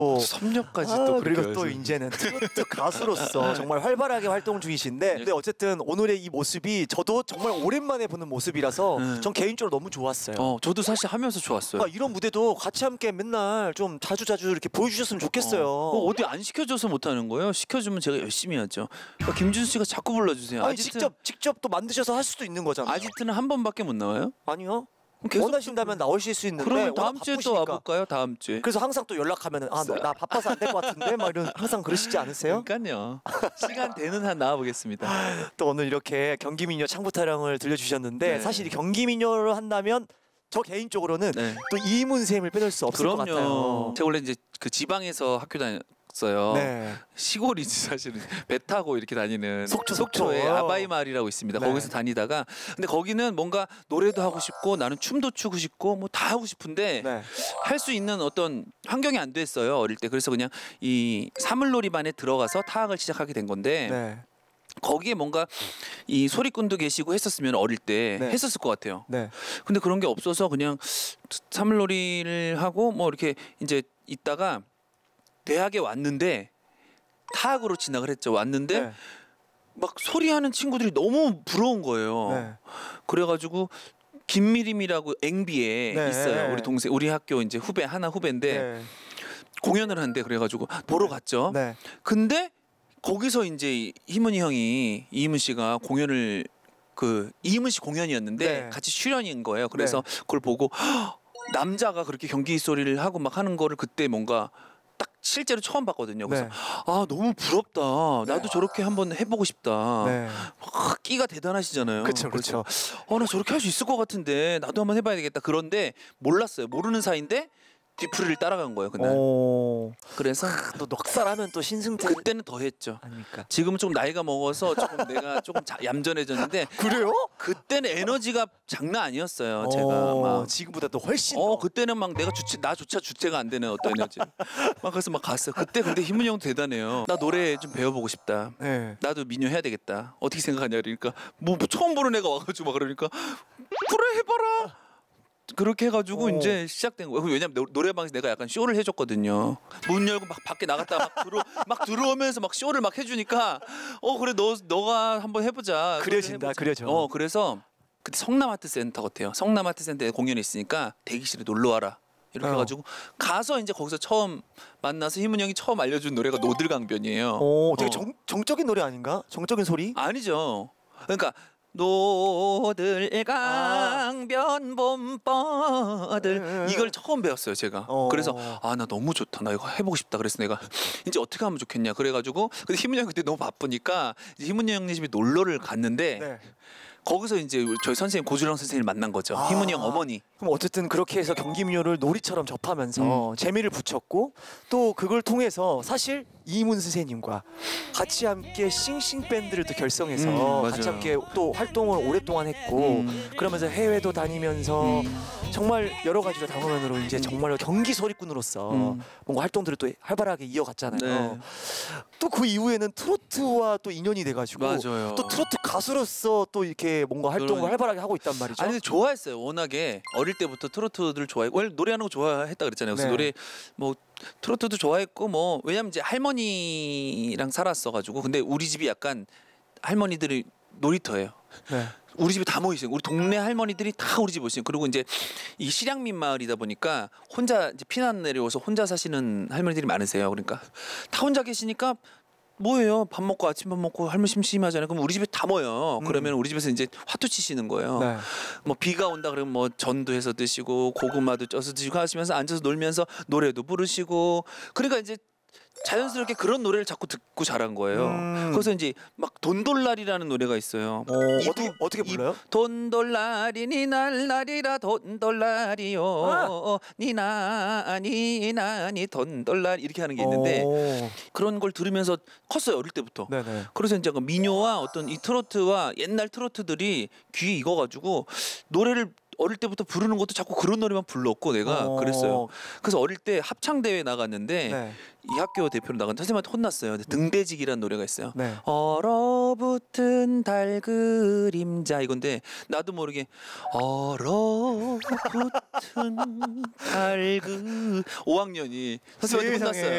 섭렵까지 또 그리고 또 이제는 트로트 가수로서 정말 활발하게 활동 중이신데 근데 어쨌든 오늘의 이 모습이 저도 정말 오랜만에 보는 모습이라서 전 개인적으로 너무 좋았어요. 저도 사실 하면서 좋았어요. 이런 무대도 같이 함께 맨날 좀 자주 이렇게 보여주셨으면 좋겠어요. 어디 안 시켜줘서 못하는 거예요? 시켜주면 제가 열심히 하죠. 김준수 씨가 자꾸 불러주세요. 아니 직접 또 만드셔서 할 수도 있는 거잖아요. 아지트는 한 번밖에 못 나와요? 아니요. 계속 원하신다면 나오실 수 있는데 그러면 다음 주에 또 와볼까요? 다음 주에. 그래서 항상 또 연락하면은 나 바빠서 안 될 것 같은데 막 이런 항상 그러시지 않으세요? 그러니까요. 시간 되는 한 나와보겠습니다. 또 오늘 이렇게 경기민요 창부타령을 들려주셨는데 사실 이 경기민요를 한다면 저 개인적으로는 또 이문 쌤을 빼놓을 수 없을 것 같아요. 제가 원래 이제 그 지방에서 학교 다녔어요. 네. 시골이지 사실은. 배 타고 이렇게 다니는 속초에 아바이 마을이라고 있습니다. 거기서 다니다가 근데 거기는 뭔가 노래도 하고 싶고 나는 춤도 추고 싶고 뭐 다 하고 싶은데 할 수 있는 어떤 환경이 안 됐어요 어릴 때. 그래서 그냥 이 사물놀이반에 들어가서 타악을 시작하게 된 건데 거기에 뭔가 이 소리꾼도 계시고 했었으면 어릴 때 했었을 것 같아요. 근데 그런 게 없어서 그냥 사물놀이를 하고 뭐 이렇게 이제 있다가 대학에 왔는데 타악으로 진학을 했죠. 왔는데 막 소리하는 친구들이 너무 부러운 거예요. 그래가지고 김미림이라고 앵비에 있어요. 우리 동생, 우리 학교 이제 후배인데 공연을 하는데 그래가지고 보러 갔죠. 근데 거기서 이제 희문이 형이 이희문 씨가 공연을 이희문 씨 공연이었는데 같이 출연인 거예요. 그래서 그걸 보고 남자가 그렇게 경기 소리를 하고 막 하는 거를 그때 뭔가 딱 실제로 처음 봤거든요. 그래서 너무 부럽다. 나도 저렇게 한번 해보고 싶다. 끼가 대단하시잖아요. 그렇죠. 나 저렇게 할 수 있을 것 같은데 나도 한번 해봐야 되겠다. 그런데 몰랐어요. 모르는 사이인데 뒤풀이를 따라간 거예요 그날. 그래서 또 넉살하면 또 신승태. 그때는 더 했죠. 아닙니까? 지금은 좀 나이가 먹어서 내가 조금 얌전해졌는데 그래요? 그때는 에너지가 장난 아니었어요. 제가 막 지금보다 또 훨씬 그때는 막 내가 나조차 주체가 안 되는 어떤 에너지. 막 그래서 막 갔어요. 그때 근데 희문이 형도 대단해요. 나 노래 좀 배워보고 싶다. 나도 민요 해야 되겠다. 어떻게 생각하냐 그러니까 뭐 처음 보는 애가 와가지고 막 그러니까 그래 해봐라. 그렇게 해가지고 이제 시작된 거예요. 왜냐면 노래방에서 내가 약간 쇼를 해줬거든요. 문 열고 막 밖에 나갔다 막 들어오면서 막 쇼를 막 해주니까 그래 너가 한번 해보자. 그려져. 그래서 그때 성남아트센터 같아요. 성남아트센터에 공연이 있으니까 대기실에 놀러 와라. 이렇게 해가지고 가서 이제 거기서 처음 만나서 희문 형이 처음 알려준 노래가 노들강변이에요. 되게 정적인 노래 아닌가? 정적인 소리? 아니죠. 그러니까 노들강변 봄버들 이걸 처음 배웠어요 제가. 그래서 나 너무 좋다. 나 이거 해보고 싶다. 그래서 내가 이제 어떻게 하면 좋겠냐 그래가지고 근데 희문이 형이 그때 너무 바쁘니까 이제 희문이 형네 집에 놀러를 갔는데 거기서 이제 저희 선생님 고주령 선생님을 만난 거죠. 희문이 형 어머니. 그럼 어쨌든 그렇게 해서 경기민요를 놀이처럼 접하면서 재미를 붙였고 또 그걸 통해서 사실 이문 선생님과 같이 함께 싱싱 밴드를 또 결성해서 같이 함께 또 활동을 오랫동안 했고 그러면서 해외도 다니면서 정말 여러 가지로 다방면으로 이제 정말로 경기 소리꾼으로서 뭔가 활동들을 또 활발하게 이어갔잖아요. 또 그 이후에는 트로트와 또 인연이 돼가지고 또 트로트 가수로서 또 이렇게 뭔가 활동을 활발하게 하고 있단 말이죠. 아니 근데 좋아했어요. 워낙에 어릴 때부터 트로트를 좋아했고 원래 노래하는 거 좋아했다 그랬잖아요. 그래서 노래 뭐 트로트도 좋아했고 뭐 왜냐면 이제 할머니랑 살았어가지고 근데 우리 집이 약간 할머니들이 놀이터예요. 우리 집에 다 모이시고 우리 동네 할머니들이 다 우리 집에 오시고 그리고 이제 이 실향민 마을이다 보니까 혼자 이제 피난 내려와서 혼자 사시는 할머니들이 많으세요. 그러니까 다 혼자 계시니까 뭐예요? 밥 먹고 아침밥 먹고 할머니 심심하잖아요. 그럼 우리 집에 다 모여. 그러면 우리 집에서 이제 화투 치시는 거예요. 뭐 비가 온다 그러면 뭐 전도 해서 드시고 고구마도 쪄서 드시고 하시면서 앉아서 놀면서 노래도 부르시고 그러니까 이제 자연스럽게 그런 노래를 자꾸 듣고 자란 거예요. 그래서 이제 막 돈돌날이라는 노래가 있어요. 어떻게 불러요? 돈돌날이 니날날이라 돈돌날이요. 니나니 돈돌날 이렇게 하는 게 있는데 그런 걸 들으면서 컸어요 어릴 때부터. 그래서 이제 민요와 어떤 이 트로트와 옛날 트로트들이 귀에 익어가지고 노래를 어릴 때부터 부르는 것도 자꾸 그런 노래만 불렀고 내가 그랬어요. 그래서 어릴 때 합창 대회 나갔는데 이 학교 대표로 나간 선생님한테 혼났어요. 등대직이라는 노래가 있어요. 얼어붙은 달 그림자 이건데 나도 모르게 얼어붙은 달 5학년이 선생님한테 혼났어요.